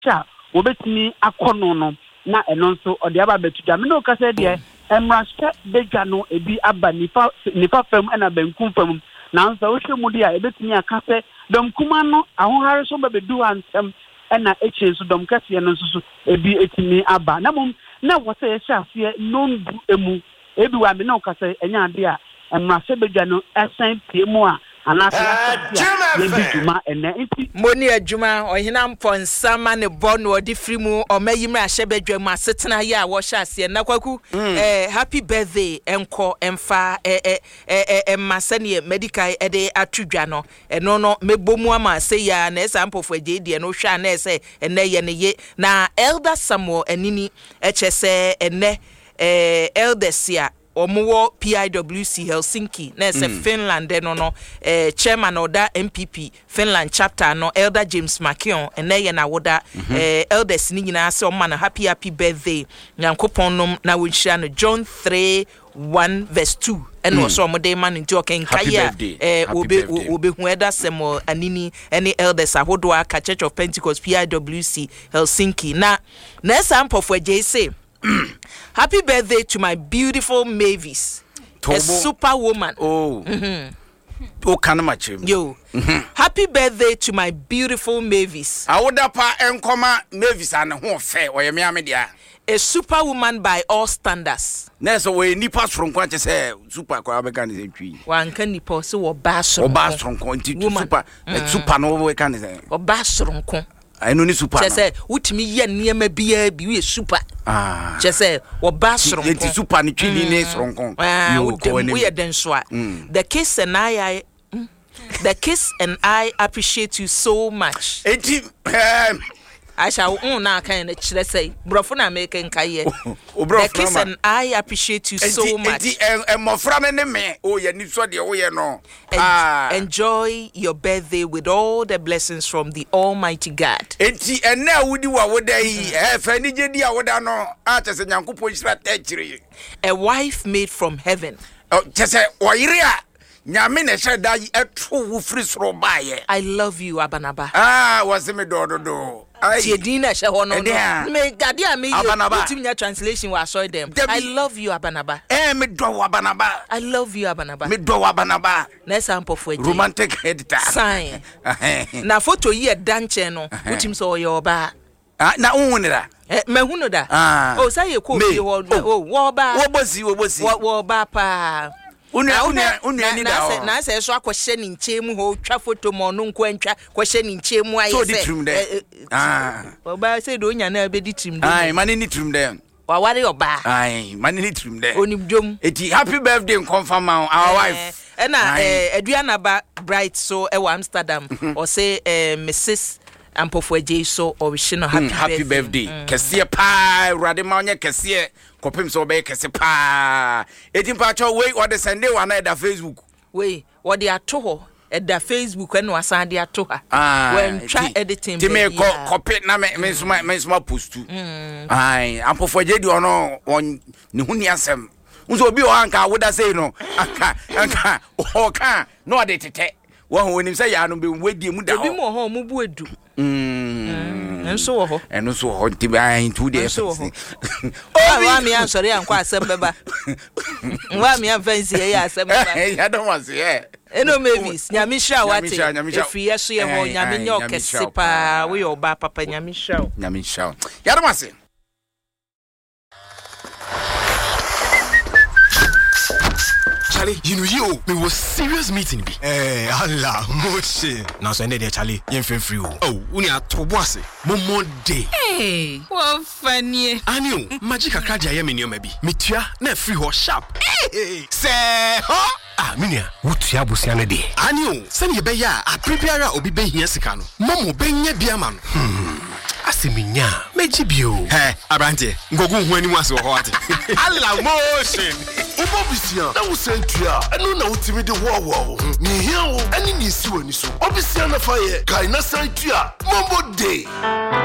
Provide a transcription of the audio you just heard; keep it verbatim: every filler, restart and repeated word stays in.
cha wobetumi akono no na eno nso ode aba betuja me no ka say de emrashe beja no ebi aba nifa nifa fam na benkum fam na nso wo hwemu de a ebetumi aka say dom kuma no ahohare so bebedu ansem na eche so dom kase no nso ebi etimi aba na mom na wo say sha ase non emu ebi wa me no ka say enya ade a emrashe beja no esen piemu a Moni adwuma ohina mponsama ne bono odi frimu omayimra ahebedwam asetena ya wo hya ase na kwaku eh happy birthday enko emfa eh eh eh masane medical ede atudwa no eno no mebomu ama se ya na esampofo agye no hwa na ese ene ye ne ye na elder Samuel enini echese ene eh elder sia Omuwo P I W C Helsinki na ese mm. Finland no no eh chairman oda M P P Finland chapter no elder James Makion ene ye na woda mm -hmm. eh elders ni nyina ase o man happy happy birthday nyankopon nom na wonhia no John three one verse two eno so mo dey man nti oken kaya eh obe obe hu eda semo anini any elders ahodo aka Church of Pentecost P I W C Helsinki na na sample for J C happy birthday to my beautiful Mavis, Tobo. A superwoman. Oh, mm-hmm. Oh, can match him. Yo, mm-hmm. Happy birthday to my beautiful Mavis. I would up and comma Mavis and who fair or your media. A superwoman by all standards. Next away, nippers from quite say super Quabacan is a tree. One can nipple so or bass or bass from quantity super super no can say or bass from con. I know ni super. Just say, "What me ye near me be be super." Ah. Just say, "Or bathroom." It's super ni chini ni strong. Ah, we are then so. The kiss and I, I, the kiss and I appreciate you so much. Eti, I shall own now kind of say, Brofuna making kaye. The kiss and I appreciate you so much. And my friend and me, oh, you need so dear, oh, you know. Enjoy your birthday with all the blessings from the Almighty God. Eti, and now would you would they have any idea what I know? Artists and young people is a wife made from heaven. Oh, just say, Wairia. Nyamine said that a true free throw by. I love you, Abanaba. Ah, was the me do do do. Tiedina Shahono. Me Gadia me Abanaba. Translation was saw them. I love you, Abanaba. Eh, me do Abanaba. I love you, Abanaba. Me do Abanaba. Next sample for romantic editor. Sign. Na photo ye danche no. Utim so your ba. Ah, na unira. Eh, me hunu da. Oh, say you ko bi ho. Oh, wo ba. Wo bosi, wo bosi. Wo ba pa. Una una una ni da. Na say so akwhye ni nchemu ho twa photo mo no nko antwa kwhye ni nchemu aye say. So di trim there. Ah. Oba say do nya na be di trim there. Ai, mani ni trim there. Wa ware oba. Ai, mani ni trim there. Onim dwom. Eti happy birthday confirm our wife. Eh na eh aduana ba bright so e wa Amsterdam or say eh Missus Ampofo J so or Shino happy, mm, happy birthday. Mm. Kese pa rade ma onye kese kopim so be kese pa. Etim pa cho we or the Sunday one na da Facebook. We what they ato ho e da Facebook and wasan de ato ha. When try editing. Ti me ko copy na me me so me so post tu. Ai Ampofo J di ono on ni hu ni asem. Unso obi o anka woda say no. Anka anka o kan no de tete. Wo when him say ya no be wedi mu da ho. Ebi mo ho mu bu edu. Mm. Enso wo ho. Enso wo ho ti ba into the. Oh, wa mi ansori an kwa asem beba. Wa mi an fancy e ya asem beba. Ya don was here. Eno Mavis, nyame hwa wate. Efi yeso ye ho nyame nye okese pa, we oba papa nyame hwa. Nyame hwa. Ya don was. Charlie, you know you, we was serious meeting be. Eh, Allah, moche. Now so there Charlie, you feel free. Oh, uni atobwase. Momo day. Hey, what funny. Anio, magic akradia ye menio maybe. Mitua na free ho sharp. Hey, say, huh? Ah, minia, wutua busiane de. Anio, send ye be ya, a prepare obi be hia sika no. Momo be nya bia ma no. Hmm. Asiminya, meji bio. Hey, Abrante, ngogu hu ani mu ase ho ate. Allah motion. Obobisia, na wo sentua, eno na wotimi de wo wo. Ni hia wo, ani ni si wani so. Obisia na fa ye, kai na sentua, Mombo day.